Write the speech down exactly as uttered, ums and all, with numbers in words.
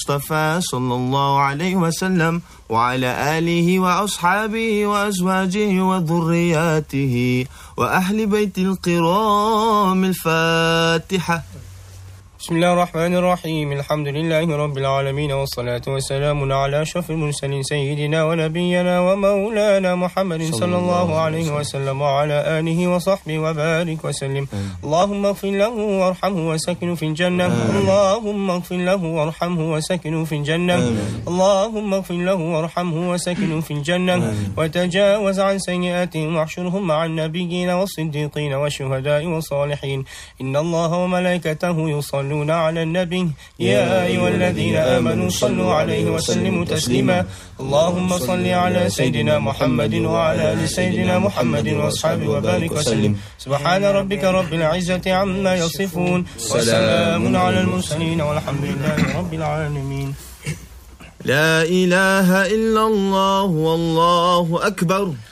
المصطفى صلى الله عليه وسلم وعلى آله وأصحابه وأزواجه وذرياته وأهل بيت الكرام. الفاتحة. بسم الله الرحمن الرحيم. الحمد لله رب العالمين، والصلاة والسلام على أشرف المرسلين سيدنا ونبينا ومولانا محمد صلى الله عليه وسلم وعلى آله وصحبه وبارك وسلم. اللهم اغفر له وارحمه وسكنه في الجنة. اللهم اغفر له وارحمه وسكنه في الجنة. اللهم اغفر له وارحمه وسكنه في الجنة، وتجاوز عن سيئاتهم واحشرهم مع النبيين والصديقين والشهداء والصالحين. إن الله وملائكته يصلون على النبي يا أيها الذين آمنوا صلوا عليه وسلموا تسليما. اللهم صل على سيدنا محمد وعلى آل سيدنا محمد وأصحابه وبارك وسلم. سبحان ربك رب العزة عما يصفون، وسلام على المرسلين، والحمد لله رب العالمين. لا إله إلا الله والله أكبر.